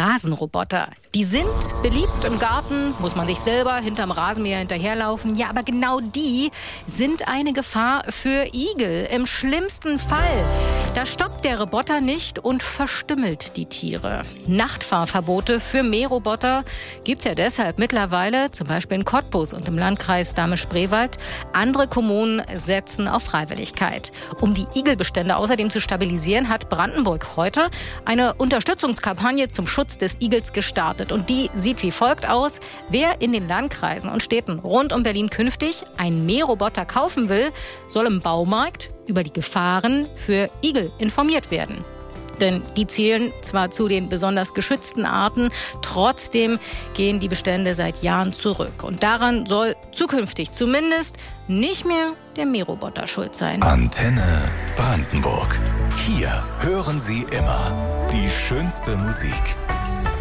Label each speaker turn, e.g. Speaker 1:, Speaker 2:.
Speaker 1: Rasenroboter. Die sind beliebt im Garten, muss man sich selber hinterm Rasenmäher hinterherlaufen. Ja, aber genau die sind eine Gefahr für Igel. Im schlimmsten Fall, da stoppt der Roboter nicht und verstümmelt die Tiere. Nachtfahrverbote für Mähroboter gibt's ja deshalb mittlerweile, zum Beispiel in Cottbus und im Landkreis Dahme-Spreewald. Andere Kommunen setzen auf Freiwilligkeit. Um die Igelbestände außerdem zu stabilisieren, hat Brandenburg heute eine Unterstützungskampagne zum Schutz des Igels gestartet. Und die sieht wie folgt aus. Wer in den Landkreisen und Städten rund um Berlin künftig einen Mähroboter kaufen will, soll im Baumarkt über die Gefahren für Igel informiert werden. Denn die zählen zwar zu den besonders geschützten Arten, trotzdem gehen die Bestände seit Jahren zurück. Und daran soll zukünftig zumindest nicht mehr der Mähroboter schuld sein.
Speaker 2: Antenne Brandenburg. Hier hören Sie immer die schönste Musik.